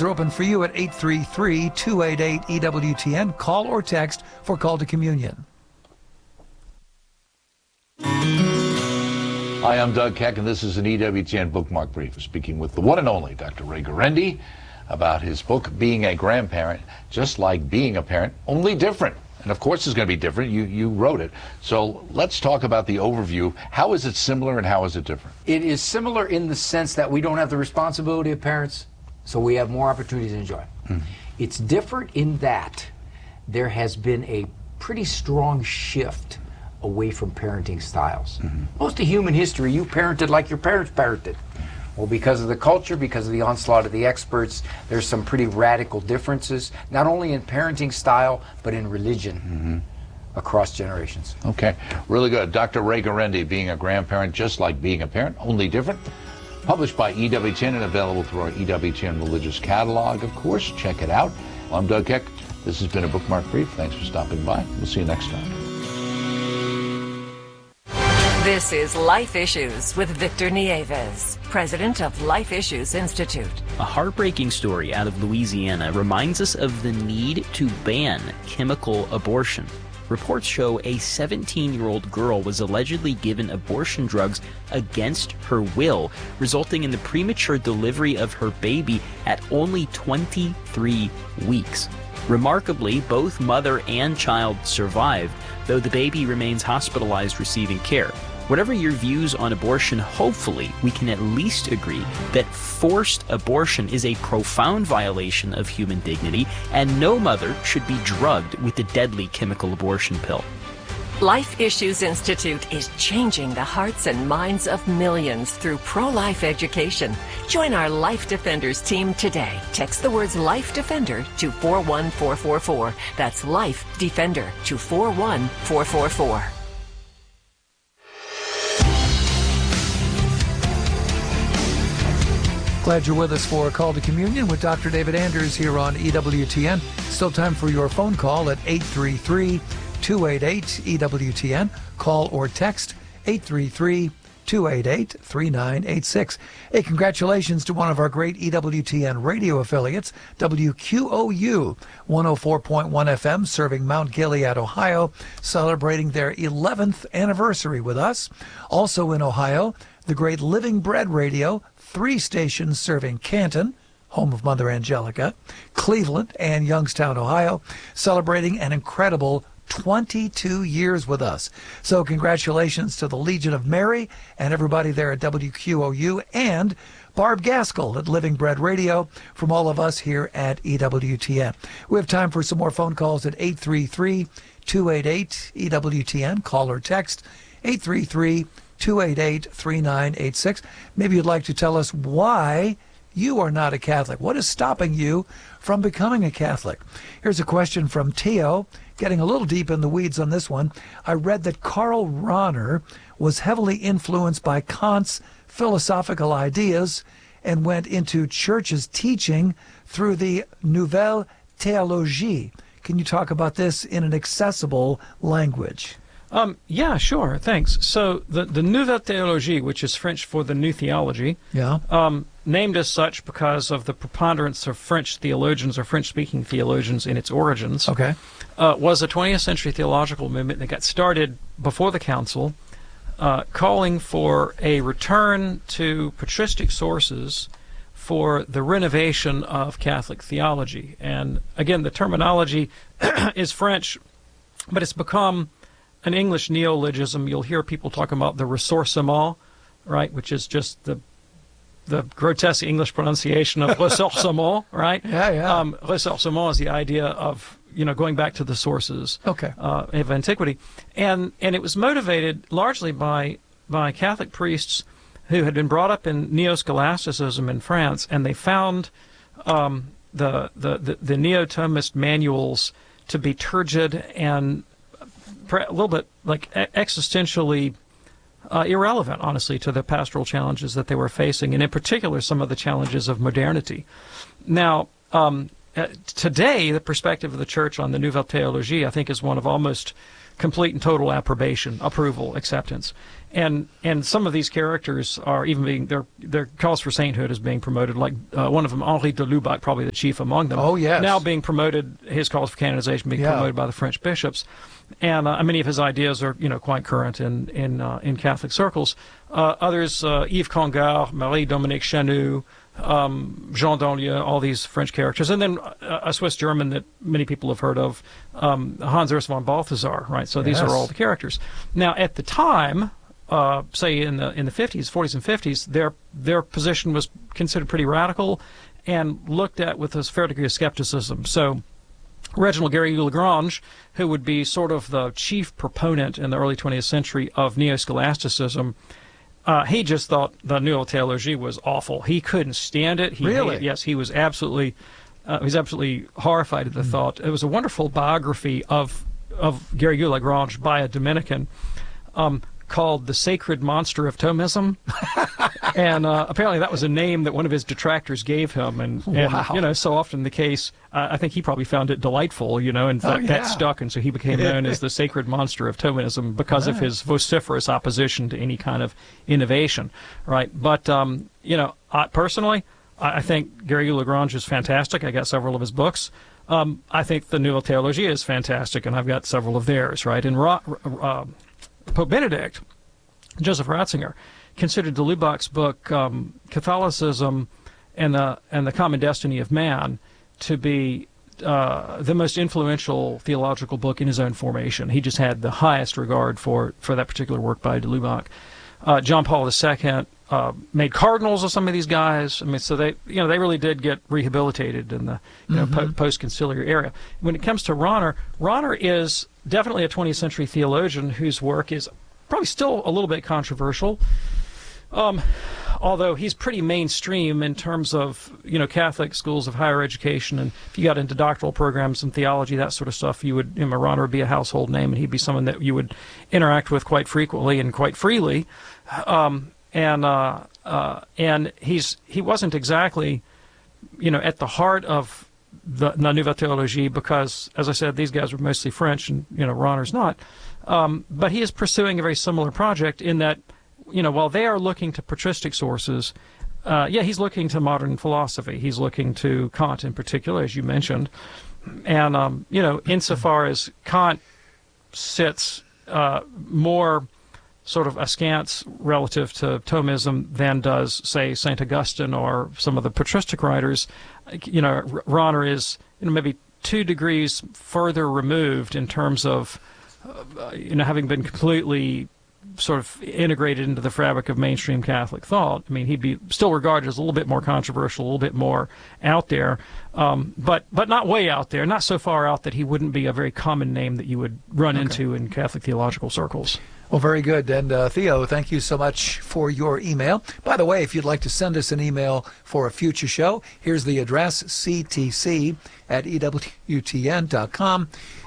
Lines are open for you at 833-288-EWTN. Call or text for Call to Communion. Hi, I'm Doug Keck, and this is an EWTN Bookmark Brief. We're speaking with the one and only Dr. Ray Guarendi about his book, Being a Grandparent, Just Like Being a Parent, Only Different. And of course it's going to be different. You wrote it. So let's talk about the overview. How is it similar and how is it different? It is similar in the sense that we don't have the responsibility of parents, so we have more opportunities to enjoy. It's different in that there has been a pretty strong shift away from parenting styles. Most of human history, you parented like your parents parented. Well, because of the culture, because of the onslaught of the experts, there's some pretty radical differences, not only in parenting style, but in religion across generations. Okay, really good. Dr. Ray Guarendi, Being a Grandparent, Just Like Being a Parent, Only Different. Published by EWTN and available through our EWTN Religious Catalog, of course. Check it out. I'm Doug Keck. This has been a Bookmark Brief. Thanks for stopping by. We'll see you next time. This is Life Issues with Victor Nieves, president of Life Issues Institute. A heartbreaking story out of Louisiana reminds us of the need to ban chemical abortion. Reports show a 17-year-old girl was allegedly given abortion drugs against her will, resulting in the premature delivery of her baby at only 23 weeks. Remarkably, both mother and child survived, though the baby remains hospitalized receiving care. Whatever your views on abortion, hopefully we can at least agree that forced abortion is a profound violation of human dignity, and no mother should be drugged with the deadly chemical abortion pill. Life Issues Institute is changing the hearts and minds of millions through pro-life education. Join our Life Defenders team today. Text the words Life Defender to 41444. That's Life Defender to 41444. Glad you're with us for a Call to Communion with Dr. David Anders here on EWTN. Still time for your phone call at 833-288-EWTN. Call or text 833-288-3986. Hey, congratulations to one of our great EWTN radio affiliates, WQOU 104.1 FM, serving Mount Gilead, Ohio, celebrating their 11th anniversary with us. Also in Ohio, the great Living Bread Radio, 3 stations serving Canton, home of Mother Angelica, Cleveland, and Youngstown, Ohio, celebrating an incredible 22 years with us. So congratulations to the Legion of Mary and everybody there at WQOU, and Barb Gaskell at Living Bread Radio, from all of us here at EWTN. We have time for some more phone calls at 833-288-EWTN. Call or text 833-288-3986. Maybe you'd like to tell us why you are not a Catholic. What is stopping you from becoming a Catholic? Here's a question from Teo, getting a little deep in the weeds on this one. I read that Karl Rahner was heavily influenced by Kant's philosophical ideas and went into church's teaching through the Nouvelle Théologie. Can you talk about this in an accessible language? Yeah, sure. Thanks. So the Nouvelle Théologie, which is French for the New Theology, named as such because of the preponderance of French theologians or French-speaking theologians in its origins, was a 20th century theological movement that got started before the Council, calling for a return to patristic sources for the renovation of Catholic theology. And again, the terminology is French, but it's become an English neologism. You'll hear people talking about the ressourcement, right, which is just the grotesque English pronunciation of ressourcement, right? Ressourcement is the idea of, going back to the sources of antiquity. And it was motivated largely by Catholic priests who had been brought up in neo-scholasticism in France, and they found the Neo-Thomist manuals to be turgid and a little bit like existentially irrelevant, honestly, to the pastoral challenges that they were facing, and in particular some of the challenges of modernity. Now, today, the perspective of the Church on the Nouvelle Théologie, I think, is one of almost complete and total approbation, approval, acceptance. And some of these characters are even being, their cause for sainthood is being promoted, like one of them, Henri de Lubac, probably the chief among them. Oh, yes. Now being promoted, his cause for canonization being promoted by the French bishops. And many of his ideas are, quite current in Catholic circles. Others, Yves Congar, Marie-Dominique Chanoux, Jean Dolieu, all these French characters, and then a Swiss German that many people have heard of, Hans Urs von Balthasar, right? So these are all the characters. Now, at the time, say in the 50s, 40s and 50s, their position was considered pretty radical and looked at with a fair degree of skepticism. So Reginald Garrigou-Lagrange, who would be sort of the chief proponent in the early 20th century of neo-scholasticism, he just thought the Nouvelle Théologie was awful. He couldn't stand it. Really? Yes, he was absolutely horrified at the thought. It was a wonderful biography of Garrigou-Lagrange by a Dominican called The Sacred Monster of Thomism. And apparently that was a name that one of his detractors gave him. And so often the case, I think he probably found it delightful, and that stuck. And so he became known as the Sacred Monster of Thomism because of his vociferous opposition to any kind of innovation, right? But, personally, I think Garrigou-Lagrange is fantastic. I got several of his books. I think the Nouvelle Théologie is fantastic, and I've got several of theirs, right? And Pope Benedict, Joseph Ratzinger, considered de Lubac's book Catholicism and the Common Destiny of Man to be the most influential theological book in his own formation. He just had the highest regard for that particular work by de Lubac. John Paul II made cardinals of some of these guys. I mean, so they really did get rehabilitated in the post-conciliar era. When it comes to Rahner is definitely a 20th century theologian whose work is probably still a little bit controversial, although he's pretty mainstream in terms of Catholic schools of higher education. And if you got into doctoral programs and theology, that sort of stuff, Rahner would be a household name, and he'd be someone that you would interact with quite frequently and quite freely. And he wasn't exactly at the heart of the Nouvelle Théologie because, as I said, these guys were mostly French, and Rahner's not. But he is pursuing a very similar project in that, while they are looking to patristic sources, he's looking to modern philosophy. He's looking to Kant in particular, as you mentioned, and insofar as Kant sits more sort of askance relative to Thomism than does, say, St. Augustine or some of the patristic writers, Rahner is maybe 2 degrees further removed in terms of having been completely sort of integrated into the fabric of mainstream Catholic thought. I mean, he'd be still regarded as a little bit more controversial, a little bit more out there, but not way out there, not so far out that he wouldn't be a very common name that you would run into in Catholic theological circles. Well, very good. And Theo, thank you so much for your email. By the way, if you'd like to send us an email for a future show, here's the address, ctc@ewtn.com,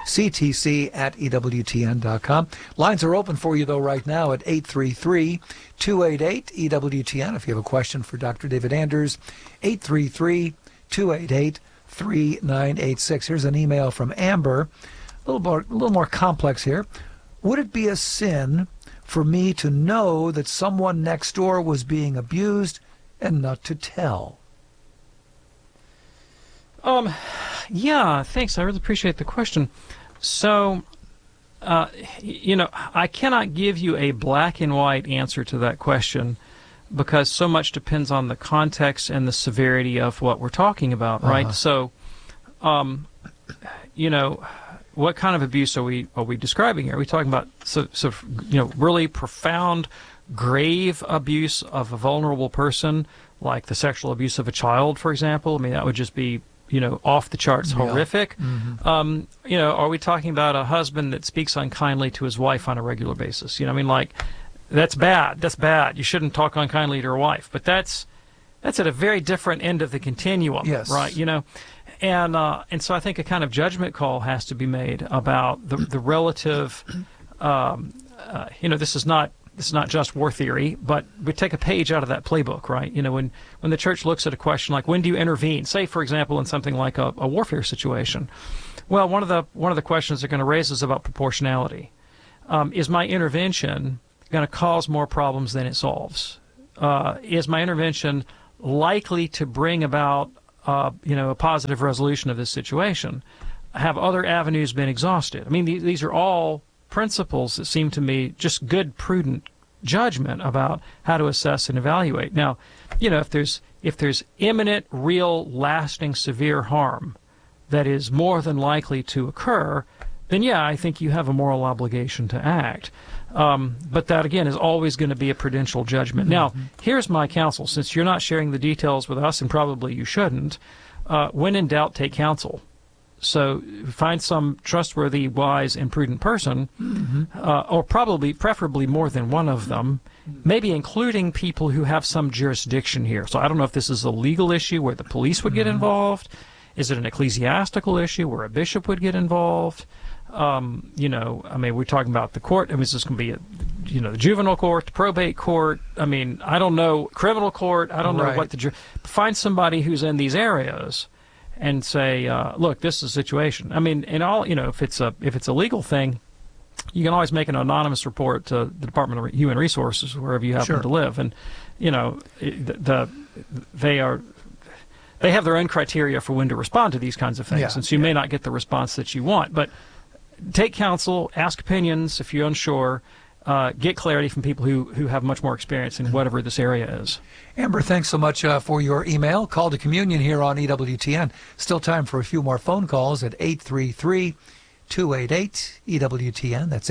ctc@ewtn.com. Lines are open for you, though, right now at 833-288-EWTN. If you have a question for Dr. David Anders, 833-288-3986. Here's an email from Amber, a little more complex here. Would it be a sin for me to know that someone next door was being abused and not to tell? Yeah, thanks. I really appreciate the question. So, I cannot give you a black and white answer to that question because so much depends on the context and the severity of what we're talking about, right? So, what kind of abuse are we describing here? Are we talking about really profound, grave abuse of a vulnerable person, like the sexual abuse of a child, for example? I mean, that would just be off the charts horrific. Mm-hmm. Are we talking about a husband that speaks unkindly to his wife on a regular basis? That's bad. That's bad. You shouldn't talk unkindly to your wife. But that's at a very different end of the continuum, right? And so I think a kind of judgment call has to be made about the relative. This is not just war theory, but we take a page out of that playbook, right? When the church looks at a question like when do you intervene, say for example in something like a warfare situation, well, one of the questions they're going to raise is about proportionality. is my intervention going to cause more problems than it solves? Is my intervention likely to bring about a positive resolution of this situation? Have other avenues been exhausted? I mean, these are all principles that seem to me just good, prudent judgment about how to assess and evaluate. Now, if there's imminent, real, lasting, severe harm that is more than likely to occur, then yeah, I think you have a moral obligation to act. But that, again, is always going to be a prudential judgment. Now, here's my counsel. Since you're not sharing the details with us, and probably you shouldn't, when in doubt, take counsel. So find some trustworthy, wise, and prudent person, or preferably more than one of them, maybe including people who have some jurisdiction here. So I don't know if this is a legal issue where the police would get involved. Is it an ecclesiastical issue where a bishop would get involved? We're talking about the court. I mean, is this going to be the juvenile court, the probate court? I mean, I don't know, criminal court. I don't know what find somebody who's in these areas and say, look, this is a situation. I mean, if it's a legal thing, you can always make an anonymous report to the Department of Human Resources, wherever you happen to live, and they have their own criteria for when to respond to these kinds of things, and so you may not get the response that you want. But take counsel, ask opinions if you're unsure, get clarity from people who have much more experience in whatever this area is. Amber, thanks so much for your email. Call to communion here on EWTN. Still time for a few more phone calls at 833-288-EWTN. That's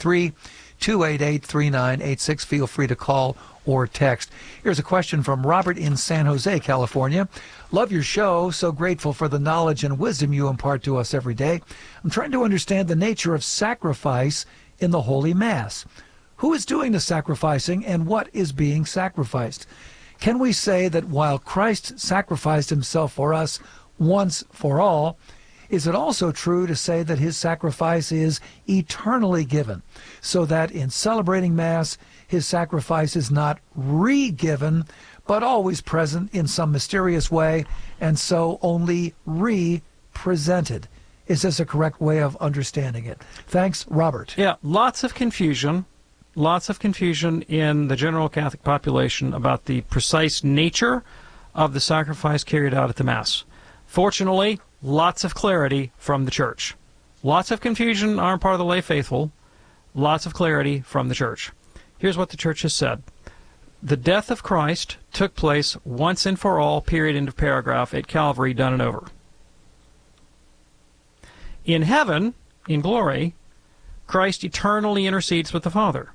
833-288-3986. Feel free to call or text. Here's a question from Robert in San Jose, California. Love your show. So grateful for the knowledge and wisdom you impart to us every day. I'm trying to understand the nature of sacrifice in the Holy Mass. Who is doing the sacrificing and what is being sacrificed? Can we say that while Christ sacrificed himself for us once for all, is it also true to say that his sacrifice is eternally given, so that in celebrating Mass, his sacrifice is not re-given, but always present in some mysterious way, and so only re-presented? Is this a correct way of understanding it? Thanks, Robert. Yeah, lots of confusion in the general Catholic population about the precise nature of the sacrifice carried out at the Mass. Fortunately, lots of clarity from the Church. Lots of confusion on part of the lay faithful, lots of clarity from the Church. Here's what the Church has said. The death of Christ took place once and for all, period, end of paragraph, at Calvary, done and over. In heaven, in glory, Christ eternally intercedes with the Father.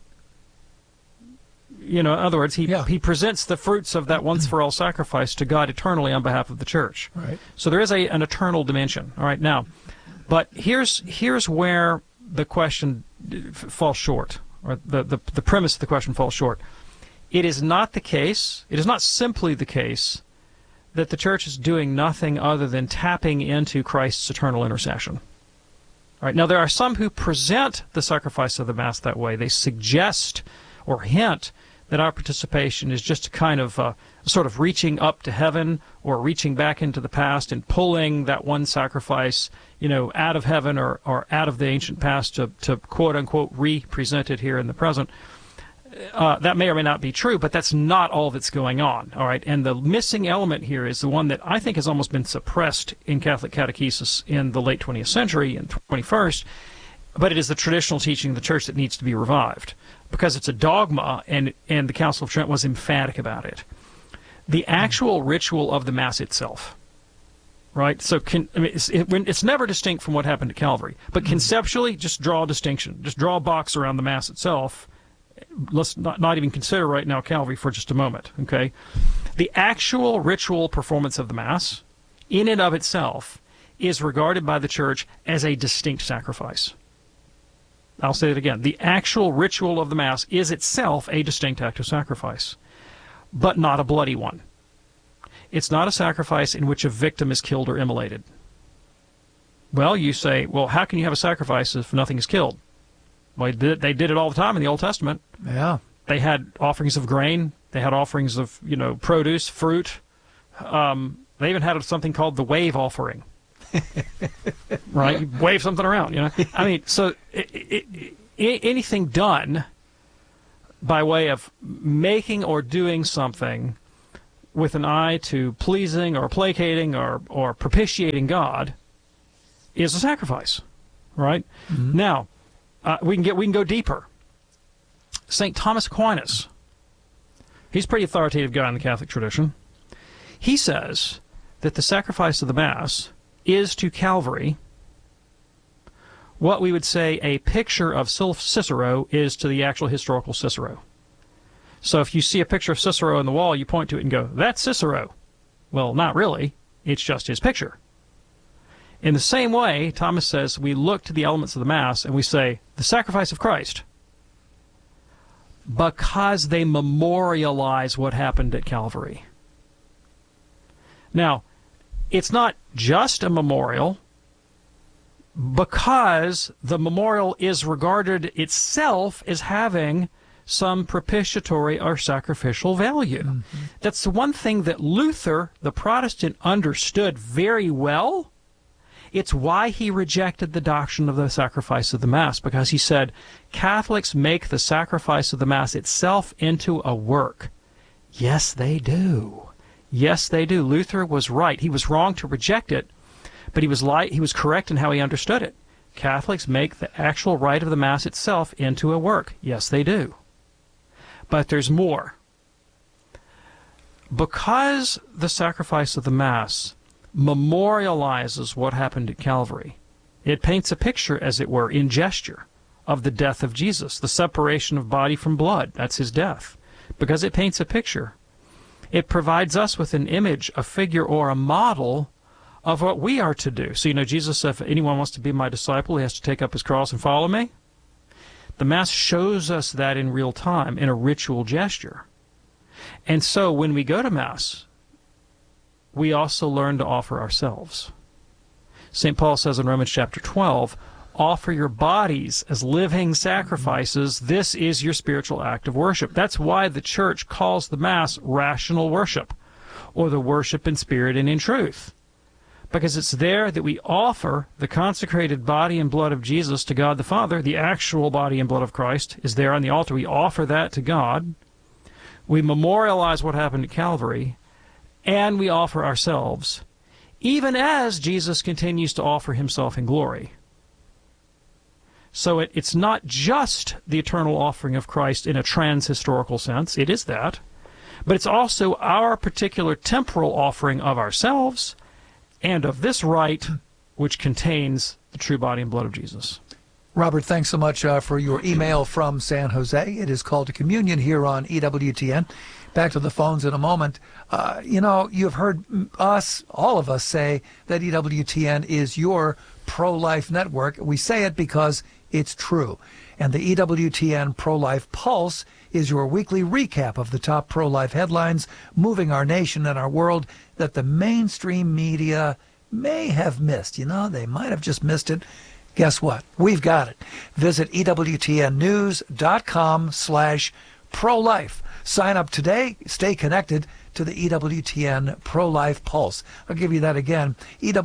In other words, he presents the fruits of that once-for-all sacrifice to God eternally on behalf of the Church. Right. So there is an eternal dimension. All right, now, but here's where the question falls short, or the premise of the question falls short. It is not the case, it is not simply the case, that the Church is doing nothing other than tapping into Christ's eternal intercession. All right, now, there are some who present the sacrifice of the Mass that way. They suggest or hint that our participation is just a kind of sort of reaching up to heaven or reaching back into the past and pulling that one sacrifice, out of heaven or out of the ancient past to quote-unquote re-present it here in the present. That may or may not be true, but that's not all that's going on, all right? And the missing element here is the one that I think has almost been suppressed in Catholic catechesis in the late 20th century and 21st, but it is the traditional teaching of the Church that needs to be revived, because it's a dogma, and the Council of Trent was emphatic about it. The actual ritual of the Mass itself, right? So it's never distinct from what happened at Calvary, but conceptually, just draw a distinction. Just draw a box around the Mass itself. Let's not even consider right now Calvary for just a moment, okay? The actual ritual performance of the Mass, in and of itself, is regarded by the Church as a distinct sacrifice. I'll say it again. The actual ritual of the Mass is itself a distinct act of sacrifice, but not a bloody one. It's not a sacrifice in which a victim is killed or immolated. Well, you say, well, how can you have a sacrifice if nothing is killed? Well, they did it all the time in the Old Testament. Yeah. They had offerings of grain. They had offerings of, produce, fruit. They even had something called the wave offering. Right? You wave something around, I mean, so anything done by way of making or doing something with an eye to pleasing or placating or propitiating God is a sacrifice, right? Mm-hmm. Now, we can go deeper. St. Thomas Aquinas, he's a pretty authoritative guy in the Catholic tradition. He says that the sacrifice of the Mass is to Calvary what we would say a picture of Cicero is to the actual historical Cicero. So if you see a picture of Cicero on the wall, you point to it and go, that's Cicero. Well, not really. It's just his picture. In the same way, Thomas says, we look to the elements of the Mass and we say, the sacrifice of Christ, because they memorialize what happened at Calvary. Now, it's not just a memorial, because the memorial is regarded itself as having some propitiatory or sacrificial value. Mm-hmm. That's the one thing that Luther, the Protestant, understood very well. It's why he rejected the doctrine of the sacrifice of the Mass, because he said, Catholics make the sacrifice of the Mass itself into a work. Yes, they do. Yes, they do. Luther was right. He was wrong to reject it, but he was correct in how he understood it. Catholics make the actual rite of the Mass itself into a work. Yes, they do. But there's more. Because the sacrifice of the Mass memorializes what happened at Calvary, it paints a picture, as it were, in gesture, of the death of Jesus, the separation of body from blood. That's his death. Because it paints a picture, it provides us with an image, a figure, or a model of what we are to do. So, Jesus said, if anyone wants to be my disciple, he has to take up his cross and follow me. The Mass shows us that in real time, in a ritual gesture. And so, when we go to Mass, we also learn to offer ourselves. St. Paul says in Romans chapter 12, offer your bodies as living sacrifices. This is your spiritual act of worship. That's why the Church calls the Mass rational worship, or the worship in spirit and in truth. Because it's there that we offer the consecrated body and blood of Jesus to God the Father. The actual body and blood of Christ is there on the altar. We offer that to God. We memorialize what happened at Calvary, and we offer ourselves, even as Jesus continues to offer himself in glory. So it's not just the eternal offering of Christ in a trans-historical sense. It is that. But it's also our particular temporal offering of ourselves and of this rite, which contains the true body and blood of Jesus. Robert, thanks so much for your email from San Jose. It is called to communion here on EWTN. Back to the phones in a moment. You've heard us, all of us, say that EWTN is your pro-life network. We say it because it's true. And the EWTN Pro-Life Pulse is your weekly recap of the top pro-life headlines moving our nation and our world that the mainstream media may have missed. They might have just missed it. Guess what? We've got it. Visit EWTNnews.com/pro-life. Sign up today. Stay connected to the EWTN Pro-Life Pulse. I'll give you that again.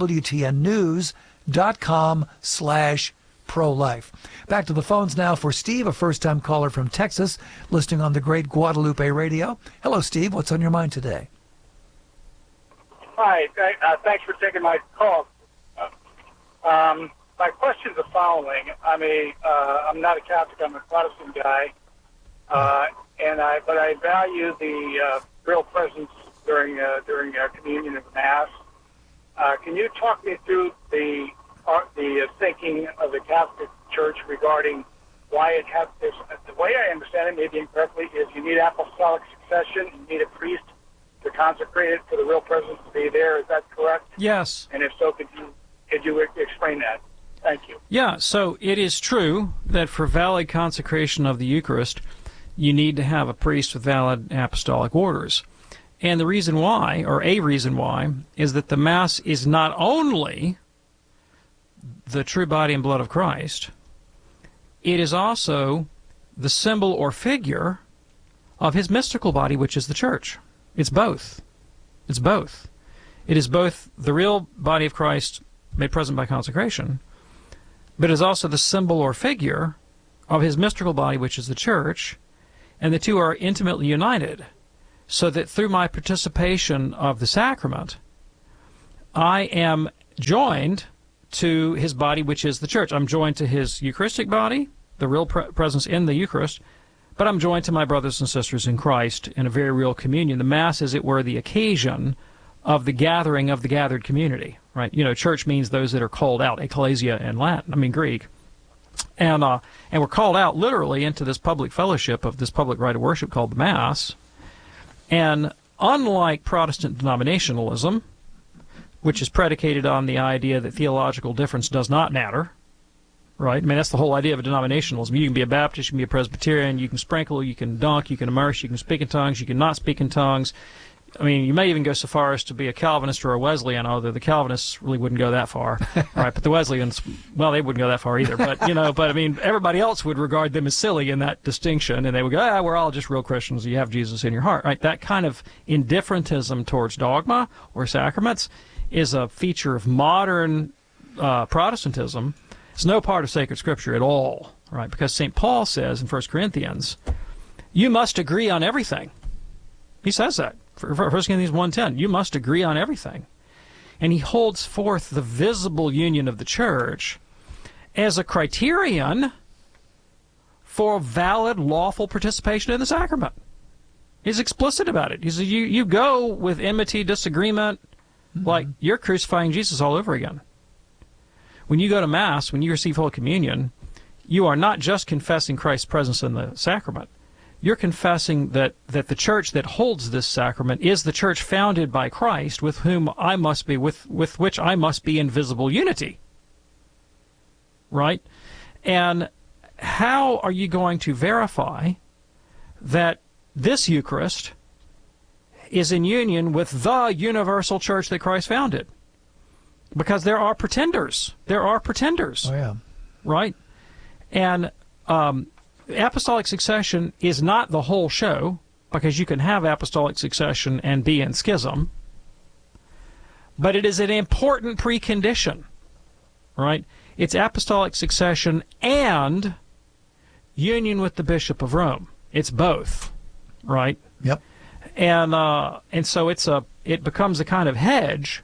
EWTNnews.com/pro-life. Back to the phones now for Steve, a first-time caller from Texas, listening on the great Guadalupe Radio. Hello, Steve. What's on your mind today? Hi. Thanks for taking my call. My question is the following. I'm not a Catholic. I'm a Protestant guy, but I value the real presence during communion of the Mass. Can you talk me through the thinking of the Catholic Church regarding why it has this? The way I understand it, maybe incorrectly, is you need apostolic succession. You need a priest to consecrate it for the real presence to be there. Is that correct? Yes. And if so, could you explain that? Thank you. Yeah, so it is true that for valid consecration of the Eucharist, you need to have a priest with valid apostolic orders. And the reason why, or a reason why, is that the Mass is not only the true body and blood of Christ, it is also the symbol or figure of his mystical body, which is the Church. It's both. It's both. It is both the real body of Christ made present by consecration, but it is also the symbol or figure of his mystical body, which is the church, and the two are intimately united, so that through my participation of the sacrament, I am joined to his body, which is the church. I'm joined to his Eucharistic body, the real presence in the Eucharist, but I'm joined to my brothers and sisters in Christ in a very real communion. The Mass, as it were, the occasion of the gathering of the gathered community, right? You know, church means those that are called out, ecclesia in Greek. And we're called out literally into this public fellowship of this public rite of worship called the Mass. And unlike Protestant denominationalism, which is predicated on the idea that theological difference does not matter, right? I mean, that's the whole idea of a denominationalism. You can be a Baptist, you can be a Presbyterian, you can sprinkle, you can dunk, you can immerse, you can speak in tongues, you can not speak in tongues. I mean, you may even go so far as to be a Calvinist or a Wesleyan, although the Calvinists really wouldn't go that far, right? But the Wesleyans, well, they wouldn't go that far either. But, you know, I mean, everybody else would regard them as silly in that distinction, and they would go, we're all just real Christians. You have Jesus in your heart, right? That kind of indifferentism towards dogma or sacraments is a feature of modern Protestantism. It's no part of sacred Scripture at all, right? Because St. Paul says in 1 Corinthians, you must agree on everything. He says that. 1 Corinthians 1:10, you must agree on everything. And he holds forth the visible union of the church as a criterion for valid, lawful participation in the sacrament. He's explicit about it. He says, you go with enmity, disagreement, like you're crucifying Jesus all over again. When you go to Mass, when you receive Holy Communion, you are not just confessing Christ's presence in the sacrament. You're confessing that the church that holds this sacrament is the church founded by Christ, with whom I must be, with which I must be in visible unity. Right? And how are you going to verify that this Eucharist is in union with the universal church that Christ founded? Because there are pretenders. There are pretenders. Oh, yeah. Right? And apostolic succession is not the whole show, because you can have apostolic succession and be in schism, but it is an important precondition, right? It's apostolic succession and union with the Bishop of Rome. It's both, right? Yep. And so it becomes a kind of hedge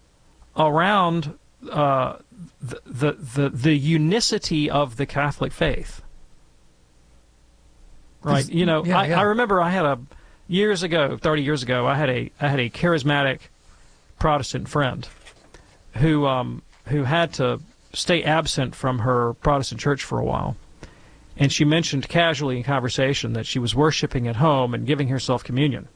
around the unicity of the Catholic faith. Right, you know, yeah. I remember I had years ago, 30 years ago, I had a charismatic Protestant friend who had to stay absent from her Protestant church for a while, and she mentioned casually in conversation that she was worshiping at home and giving herself communion.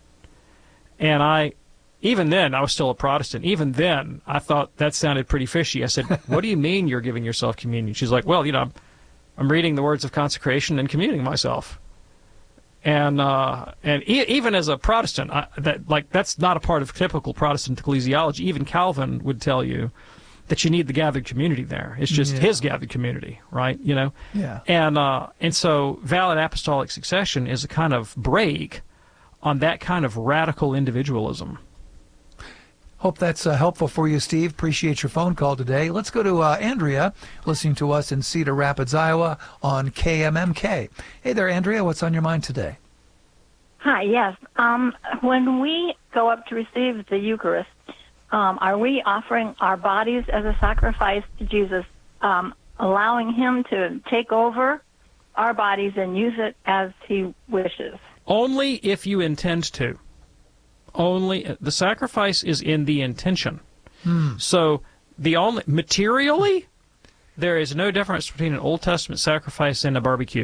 And even then, I was still a Protestant. Even then, I thought that sounded pretty fishy. I said, "What do you mean you're giving yourself communion?" She's like, "Well, you know, I'm reading the words of consecration and communing myself." And even as a Protestant, that's not a part of typical Protestant ecclesiology. Even Calvin would tell you that you need the gathered community there. It's just his gathered community, right? You know. Yeah. And so valid apostolic succession is a kind of break on that kind of radical individualism. Hope that's helpful for you, Steve. Appreciate your phone call today. Let's go to Andrea, listening to us in Cedar Rapids, Iowa, on KMMK. Hey there, Andrea. What's on your mind today? Hi, yes. When we go up to receive the Eucharist, are we offering our bodies as a sacrifice to Jesus, allowing him to take over our bodies and use it as he wishes? Only if you intend to. Only the sacrifice is in the intention. So materially, there is no difference between an Old Testament sacrifice and a barbecue.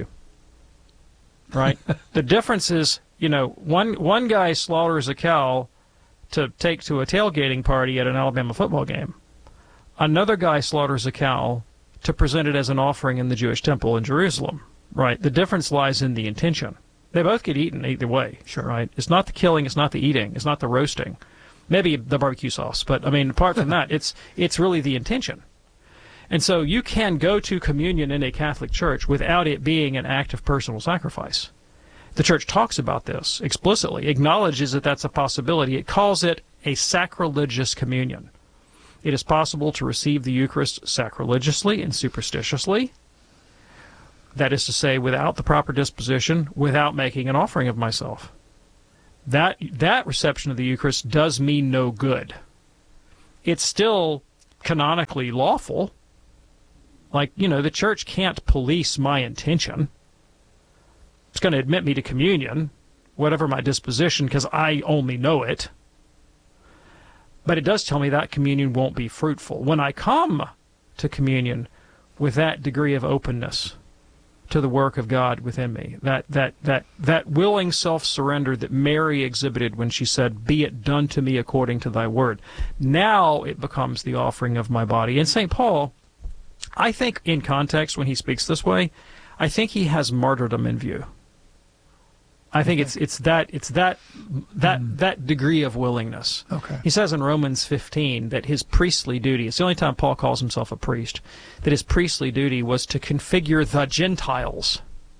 Right? The difference is, you know, one guy slaughters a cow to take to a tailgating party at an Alabama football game. Another guy slaughters a cow to present it as an offering in the Jewish temple in Jerusalem. Right? The difference lies in the intention. They both get eaten either way, sure. Right? It's not the killing, it's not the eating, it's not the roasting. Maybe the barbecue sauce, but I mean, apart from that, it's really the intention. And so you can go to communion in a Catholic church without it being an act of personal sacrifice. The church talks about this explicitly, acknowledges that that's a possibility. It calls it a sacrilegious communion. It is possible to receive the Eucharist sacrilegiously and superstitiously, That is to say, without the proper disposition, without making an offering of myself. That reception of the Eucharist does me no good. It's still canonically lawful. Like, the church can't police my intention. It's going to admit me to communion, whatever my disposition, because I only know it. But it does tell me that communion won't be fruitful. When I come to communion with that degree of openness to the work of God within me, that willing self-surrender that Mary exhibited when she said, "Be it done to me according to thy word," now it becomes the offering of my body. And St. Paul, I think in context when he speaks this way, I think he has martyrdom in view. I think it's that degree of willingness. Okay. He says in Romans 15 that his priestly duty, it's the only time Paul calls himself a priest, that his priestly duty was to configure the Gentiles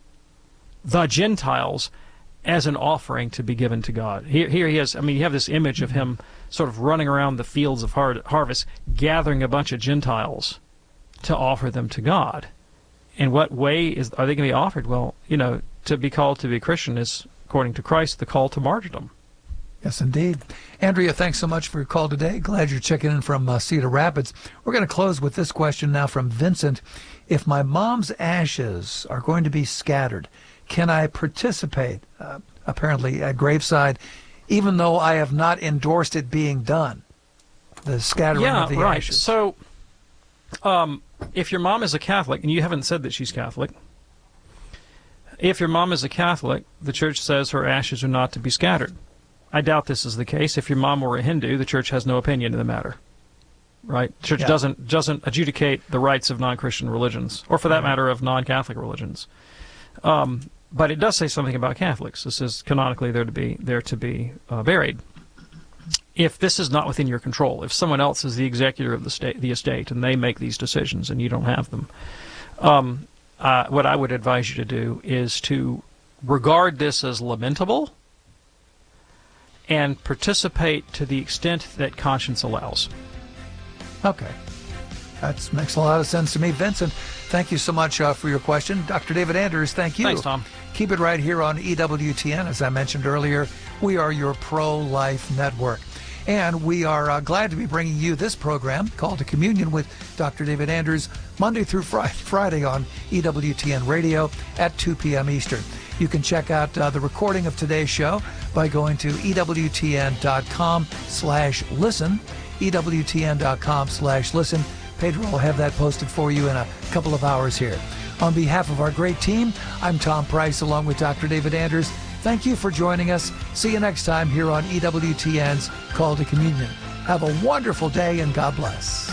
as an offering to be given to God. Here he is, you have this image of him sort of running around the fields of harvest, gathering a bunch of Gentiles to offer them to God. In what way are they going to be offered? Well, to be called to be a Christian is, according to Christ, the call to martyrdom. Yes, indeed. Andrea, thanks so much for your call today. Glad you're checking in from Cedar Rapids. We're going to close with this question now from Vincent. If my mom's ashes are going to be scattered, can I participate, apparently at graveside, even though I have not endorsed it being done? The scattering of the ashes. So, if your mom is a Catholic, and you haven't said that she's Catholic, if your mom is a Catholic, the church says her ashes are not to be scattered. I doubt this is the case. If your mom were a Hindu, the church has no opinion in the matter. Right? The church doesn't adjudicate the rights of non-Christian religions, or for that matter, of non-Catholic religions. But it does say something about Catholics. This is canonically they're to be buried. If this is not within your control, if someone else is the executor of the estate, and they make these decisions and you don't have them, what I would advise you to do is to regard this as lamentable and participate to the extent that conscience allows. Okay. That makes a lot of sense to me. Vincent, thank you so much for your question. Dr. David Anders, thank you. Thanks, Tom. Keep it right here on EWTN. As I mentioned earlier, we are your pro-life network. And we are glad to be bringing you this program, Call to Communion with Dr. David Anders, Monday through Friday on EWTN Radio at 2 p.m. Eastern. You can check out the recording of today's show by going to EWTN.com/listen, EWTN.com/listen. Pedro will have that posted for you in a couple of hours here. On behalf of our great team, I'm Tom Price along with Dr. David Anders. Thank you for joining us. See you next time here on EWTN's Call to Communion. Have a wonderful day and God bless.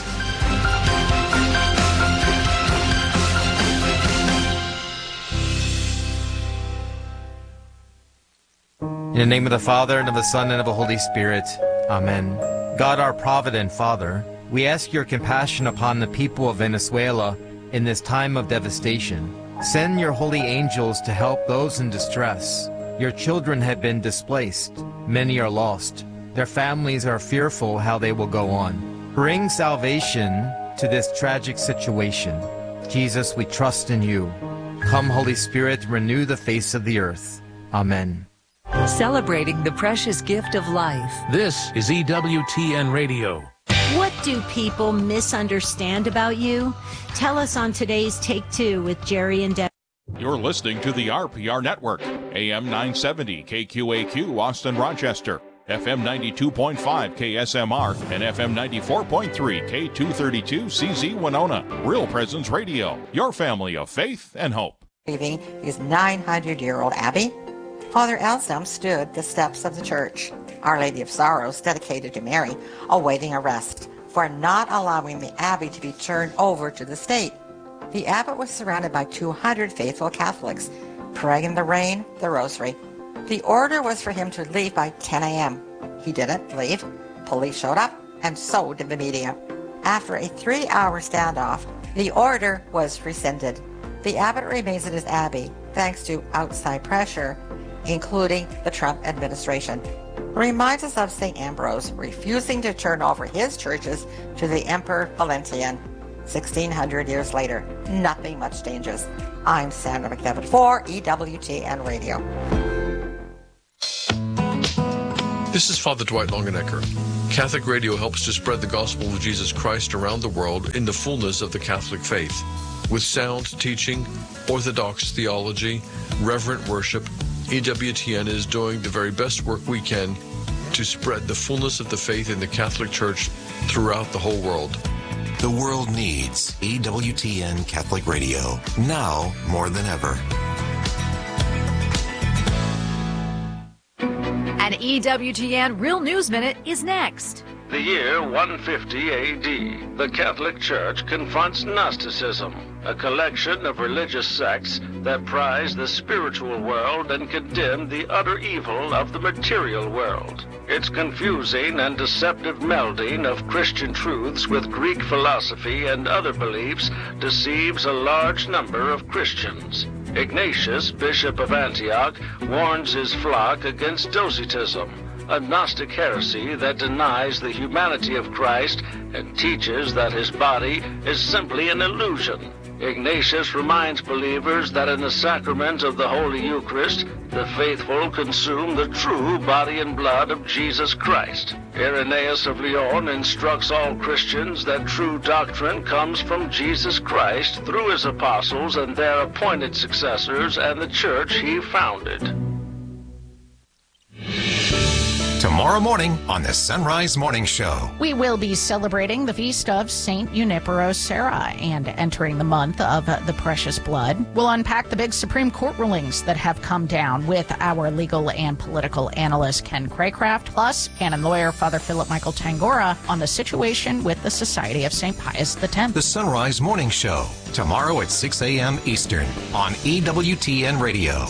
In the name of the Father, and of the Son, and of the Holy Spirit. Amen. God, our provident Father, we ask your compassion upon the people of Venezuela in this time of devastation. Send your holy angels to help those in distress. Your children have been displaced. Many are lost. Their families are fearful how they will go on. Bring salvation to this tragic situation. Jesus, we trust in you. Come, Holy Spirit, renew the face of the earth. Amen. Celebrating the precious gift of life. This is EWTN Radio. What do people misunderstand about you? Tell us on today's Take Two with Jerry and Deb. You're listening to the RPR Network, AM 970 KQAQ Austin Rochester, FM 92.5 KSMR, and FM 94.3 K232 CZ Winona. Real Presence Radio, your family of faith and hope. Leaving his 900-year-old abbey, Father Anselm stood the steps of the church, Our Lady of Sorrows, dedicated to Mary, awaiting arrest for not allowing the abbey to be turned over to the state. The abbot was surrounded by 200 faithful Catholics, praying in the rain, the rosary. The order was for him to leave by 10 a.m. He didn't leave. Police showed up, and so did the media. After a 3-hour standoff, the order was rescinded. The abbot remains in his abbey thanks to outside pressure, including the Trump administration. Reminds us of St. Ambrose refusing to turn over his churches to the Emperor Valentinian. 1,600 years later, nothing much changes. I'm Sandra McDevitt for EWTN Radio. This is Father Dwight Longenecker. Catholic Radio helps to spread the gospel of Jesus Christ around the world in the fullness of the Catholic faith. With sound teaching, orthodox theology, reverent worship, EWTN is doing the very best work we can to spread the fullness of the faith in the Catholic Church throughout the whole world. The world needs EWTN Catholic Radio, now more than ever. An EWTN Real News Minute is next. The year 150 AD, the Catholic Church confronts Gnosticism, a collection of religious sects that prize the spiritual world and condemn the utter evil of the material world. Its confusing and deceptive melding of Christian truths with Greek philosophy and other beliefs deceives a large number of Christians. Ignatius, Bishop of Antioch, warns his flock against Docetism, a Gnostic heresy that denies the humanity of Christ and teaches that his body is simply an illusion. Ignatius reminds believers that in the sacrament of the Holy Eucharist, the faithful consume the true body and blood of Jesus Christ. Irenaeus of Lyon instructs all Christians that true doctrine comes from Jesus Christ through his apostles and their appointed successors and the church he founded. Tomorrow morning on the Sunrise Morning Show. We will be celebrating the feast of Saint Junipero Serra and entering the month of the Precious Blood. We'll unpack the big Supreme Court rulings that have come down with our legal and political analyst Ken Craycraft, plus canon lawyer Father Philip Michael Tangora on the situation with the Society of St. Pius X. The Sunrise Morning Show, tomorrow at 6 a.m. Eastern on EWTN Radio.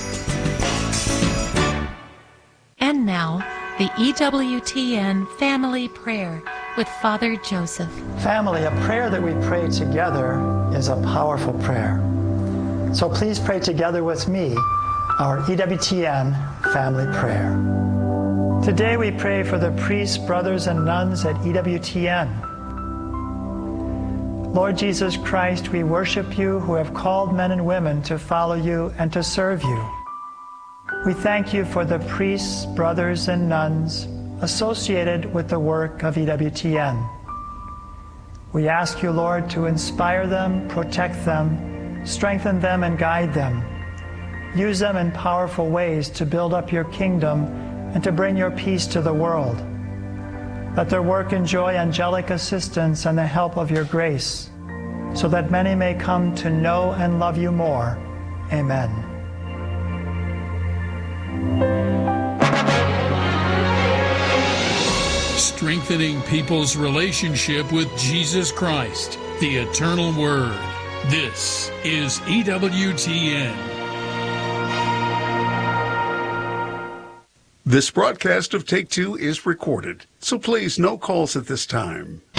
And now, the EWTN Family Prayer with Father Joseph. Family, a prayer that we pray together is a powerful prayer. So please pray together with me our EWTN Family Prayer. Today we pray for the priests, brothers, and nuns at EWTN. Lord Jesus Christ, we worship you who have called men and women to follow you and to serve you. We thank you for the priests, brothers, and nuns associated with the work of EWTN. We ask you, Lord, to inspire them, protect them, strengthen them, and guide them. Use them in powerful ways to build up your kingdom and to bring your peace to the world. Let their work enjoy angelic assistance and the help of your grace, so that many may come to know and love you more. Amen. Strengthening people's relationship with Jesus Christ, the eternal Word. This is EWTN. This broadcast of Take Two is recorded, so please no calls at this time.